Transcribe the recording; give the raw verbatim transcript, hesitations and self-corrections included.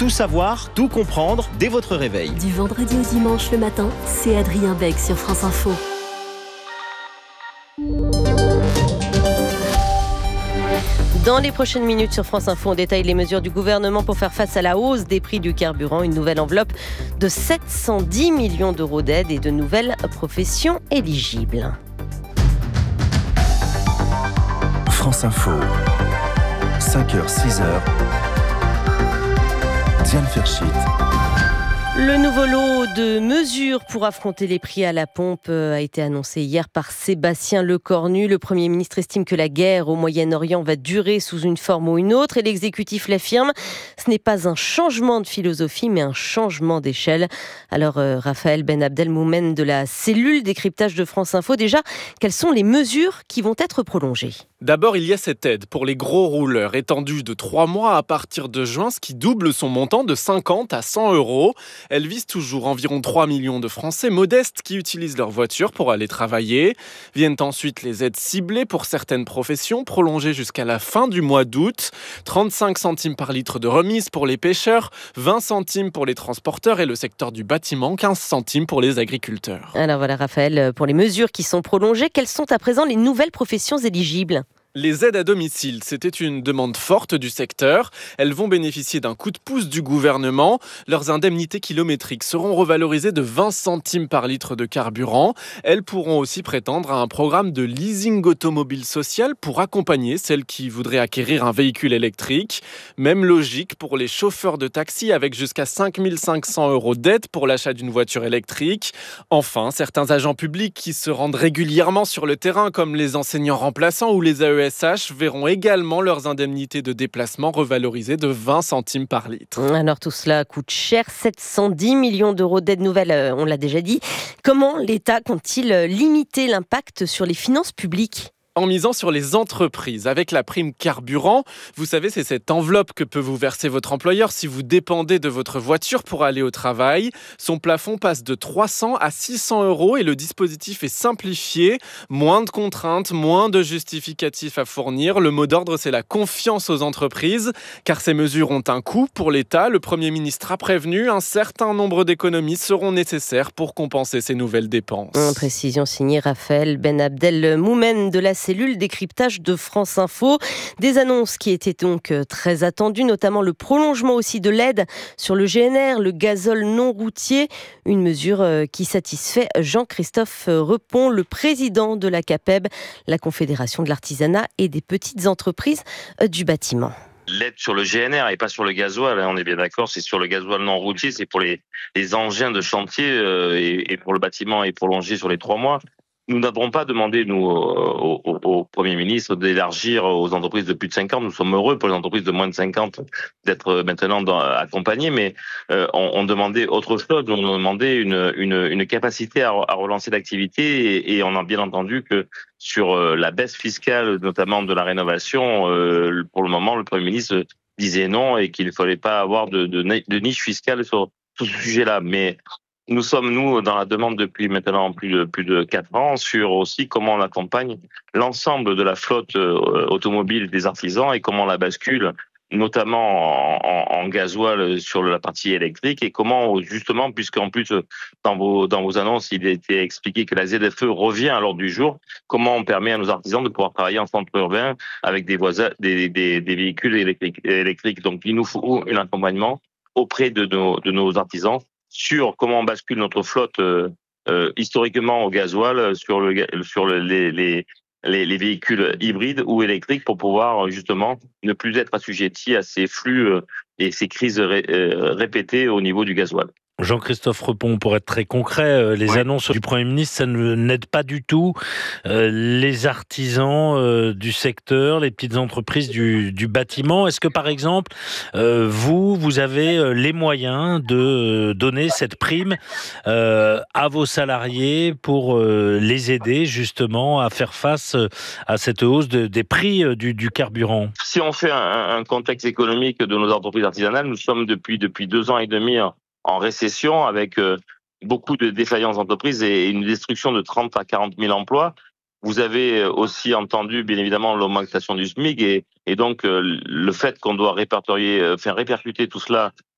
Tout savoir, tout comprendre dès votre réveil. Du vendredi au dimanche le matin, c'est Adrien Beck sur France Info. Dans les prochaines minutes sur France Info, on détaille les mesures du gouvernement pour faire face à la hausse des prix du carburant. Une nouvelle enveloppe de sept cent dix millions d'euros d'aide et de nouvelles professions éligibles. France Info, cinq heures six heures, Diane Ferchit. Le nouveau lot de mesures pour affronter les prix à la pompe a été annoncé hier par Sébastien Lecornu. Le Premier ministre estime que la guerre au Moyen-Orient va durer sous une forme ou une autre et l'exécutif l'affirme. Ce n'est pas un changement de philosophie mais un changement d'échelle. Alors euh, Raphaël Ben Abdelmoumen de la cellule décryptage de France Info, déjà, quelles sont les mesures qui vont être prolongées ? D'abord, il y a cette aide pour les gros rouleurs étendue de trois mois à partir de juin, ce qui double son montant de cinquante à cent euros. Elle vise toujours environ trois millions de Français modestes qui utilisent leur voiture pour aller travailler. Viennent ensuite les aides ciblées pour certaines professions, prolongées jusqu'à la fin du mois d'août. trente-cinq centimes par litre de remise pour les pêcheurs, vingt centimes pour les transporteurs et le secteur du bâtiment, quinze centimes pour les agriculteurs. Alors voilà Raphaël, pour les mesures qui sont prolongées, quelles sont à présent les nouvelles professions éligibles ? Les aides à domicile, c'était une demande forte du secteur. Elles vont bénéficier d'un coup de pouce du gouvernement. Leurs indemnités kilométriques seront revalorisées de vingt centimes par litre de carburant. Elles pourront aussi prétendre à un programme de leasing automobile social pour accompagner celles qui voudraient acquérir un véhicule électrique. Même logique pour les chauffeurs de taxi avec jusqu'à cinq mille cinq cents euros d'aide pour l'achat d'une voiture électrique. Enfin, certains agents publics qui se rendent régulièrement sur le terrain comme les enseignants remplaçants ou les A E S H verront également leurs indemnités de déplacement revalorisées de vingt centimes par litre. Alors tout cela coûte cher, sept cent dix millions d'euros d'aide nouvelle, on l'a déjà dit. Comment l'État compte-t-il limiter l'impact sur les finances publiques ? En misant sur les entreprises, avec la prime carburant, vous savez, c'est cette enveloppe que peut vous verser votre employeur si vous dépendez de votre voiture pour aller au travail. Son plafond passe de trois cents à six cents euros et le dispositif est simplifié. Moins de contraintes, moins de justificatifs à fournir. Le mot d'ordre, c'est la confiance aux entreprises, car ces mesures ont un coût pour l'État. Le Premier ministre a prévenu, un certain nombre d'économies seront nécessaires pour compenser ces nouvelles dépenses. En précision signée Raphaël Ben Abdelmoumen de la cellule décryptage de France Info. Des annonces qui étaient donc très attendues, notamment le prolongement aussi de l'aide sur le G N R, le gazole non routier, une mesure qui satisfait Jean-Christophe Repon, le président de la CAPEB, la Confédération de l'artisanat et des petites entreprises du bâtiment. L'aide sur le G N R et pas sur le gasoil, on est bien d'accord, c'est sur le gasoil non routier, c'est pour les, les engins de chantier euh, et, et pour le bâtiment est prolongé sur les trois mois. Nous n'avons pas demandé, nous, au, au, au Premier ministre d'élargir aux entreprises de plus de cinquante. Nous sommes heureux pour les entreprises de moins de cinquante d'être maintenant dans, accompagnées, mais euh, on, on demandait autre chose. On demandait une, une, une capacité à, à relancer l'activité et, et on a bien entendu que sur euh, la baisse fiscale, notamment de la rénovation, euh, pour le moment, le Premier ministre disait non et qu'il ne fallait pas avoir de, de, de niche fiscale sur, sur ce sujet-là. Mais nous sommes, nous, dans la demande depuis maintenant plus de, plus de quatre ans sur aussi comment on accompagne l'ensemble de la flotte euh, automobile des artisans et comment on la bascule, notamment en, en, en gasoil sur la partie électrique et comment, justement, puisqu'en plus, dans vos, dans vos annonces, il a été expliqué que la Z F E revient à l'ordre du jour, comment on permet à nos artisans de pouvoir travailler en centre urbain avec des, voisins, des, des, des véhicules électriques, électriques. Donc, il nous faut un accompagnement auprès de nos, de nos artisans sur comment on bascule notre flotte euh, euh, historiquement au gasoil, sur, le, sur le, les, les, les, les véhicules hybrides ou électriques pour pouvoir justement ne plus être assujettis à ces flux euh, et ces crises ré, euh, répétées au niveau du gasoil. Jean-Christophe Repon, pour être très concret, les oui. annonces du Premier ministre, ça ne n'aide pas du tout euh, les artisans euh, du secteur, les petites entreprises du, du bâtiment. Est-ce que, par exemple, euh, vous, vous avez les moyens de donner cette prime euh, à vos salariés pour euh, les aider justement à faire face à cette hausse de, des prix du, du carburant? Si on fait un, un contexte économique de nos entreprises artisanales, nous sommes depuis, depuis deux ans et demi en récession avec euh, beaucoup de défaillances d'entreprises et une destruction de trente à quarante mille emplois. Vous avez aussi entendu, bien évidemment, l'augmentation du SMIC et, et donc euh, le fait qu'on doit répertorier, euh, faire répercuter tout cela